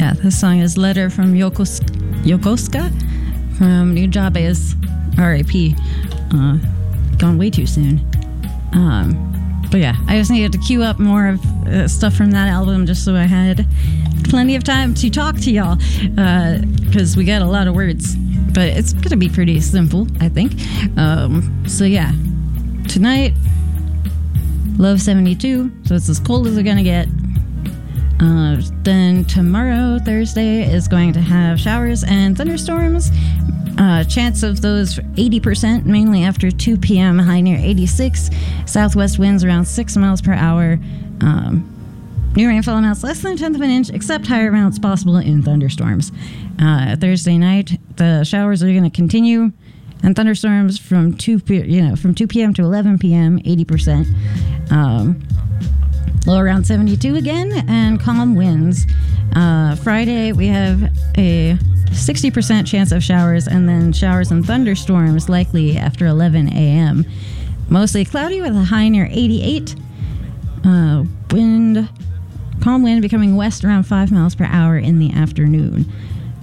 Yeah, this song is Letter from Yokosuka from New Jabez, R.I.P. Gone way too soon. But yeah, I just needed to queue up more of stuff from that album just so I had plenty of time to talk to y'all, because we got a lot of words. But it's going to be pretty simple, I think. So yeah, tonight, low of 72, so it's as cold as we're going to get. Then tomorrow, Thursday, is going to have showers and thunderstorms. Chance of those 80%, mainly after 2 p.m., high near 86. Southwest winds around 6 miles per hour. New rainfall amounts less than a tenth of an inch, except higher amounts possible in thunderstorms. Thursday night, the showers are going to continue, and thunderstorms from 2 p.m. to 11 p.m., 80%. Low around 72 again, and calm winds. Friday, we have a 60% chance of showers, and then showers and thunderstorms likely after 11 a.m. Mostly cloudy with a high near 88. Calm wind becoming west around 5 miles per hour in the afternoon.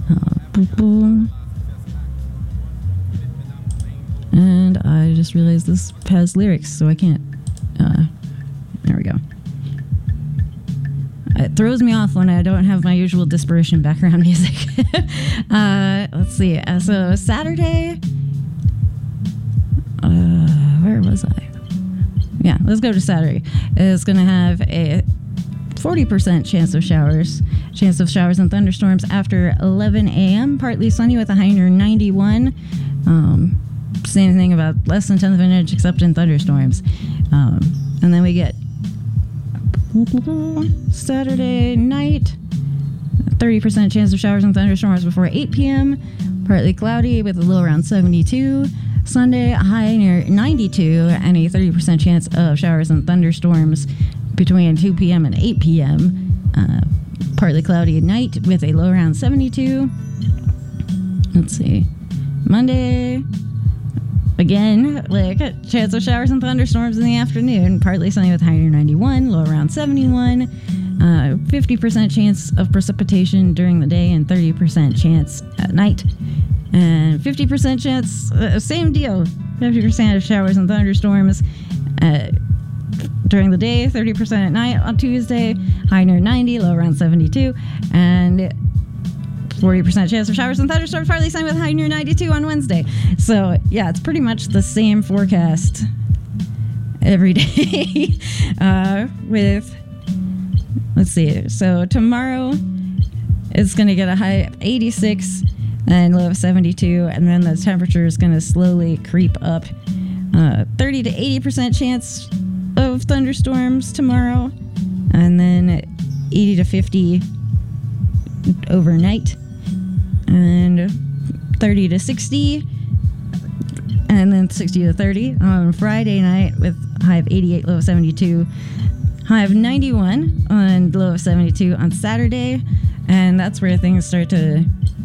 And I just realized this has lyrics, so I can't. There we go. It throws me off when I don't have my usual dispersion background music. Let's see. So Saturday, where was I? Yeah, let's go to Saturday. It's going to have a 40% chance of showers and thunderstorms after 11 a.m. Partly sunny with a high near 91. Same thing about less than 10th of an inch except in thunderstorms. And then we get Saturday night, 30% chance of showers and thunderstorms before 8 p.m. Partly cloudy with a low around 72. Sunday, high near 92, and a 30% chance of showers and thunderstorms between 2 p.m. and 8 p.m. Partly cloudy at night with a low around 72. Let's see. Monday, again, like a chance of showers and thunderstorms in the afternoon. Partly sunny with high near 91, low around 71. 50% chance of precipitation during the day and 30% chance at night. And 50% chance, same deal, 50% of showers and thunderstorms during the day, 30% at night on Tuesday, high near 90, low around 72, and 40% chance of showers and thunderstorms, partly sunny with high near 92 on Wednesday. So, yeah, it's pretty much the same forecast every day with, let's see, so tomorrow it's going to get a high of 86 and low of 72, and then the temperature is going to slowly creep up. 30 to 80% chance of thunderstorms tomorrow, and then 80 to 50 overnight, and 30 to 60, and then 60 to 30 on Friday night with high of 88, low of 72, high of 91 and low of 72 on Saturday, and that's where things start to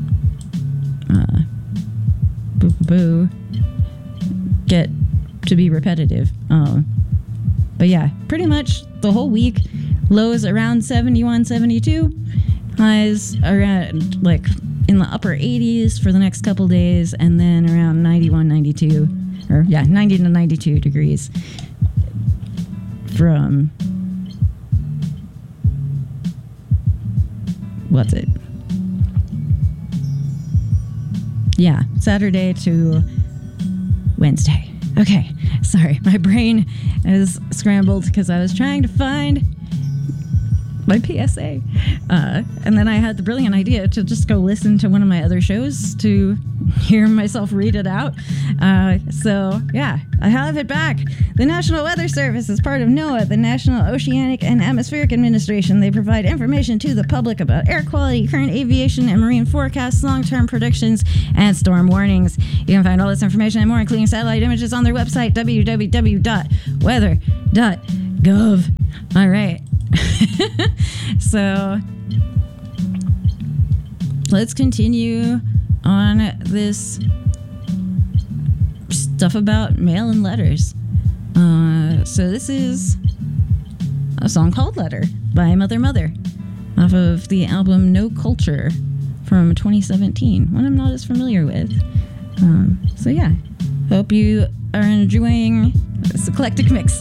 get to be repetitive. But yeah, pretty much the whole week, lows around 71, 72, highs around like in the upper 80s for the next couple days, and then around 91, 92, or yeah, 90 to 92 degrees from what's it? Yeah, Saturday to Wednesday. Okay, sorry, my brain is scrambled because I was trying to find my PSA. And then I had the brilliant idea to just go listen to one of my other shows to hear myself read it out. So, yeah, I have it back. The National Weather Service is part of NOAA, the National Oceanic and Atmospheric Administration. They provide information to the public about air quality, current aviation and marine forecasts, long-term predictions, and storm warnings. You can find all this information and more, including satellite images, on their website, www.weather.gov. All right. So let's continue on this stuff about mail and letters. So this is a song called Letter by Mother Mother. off of the album No Culture from 2017, one I'm not as familiar with. So yeah, hope you are enjoying this eclectic mix.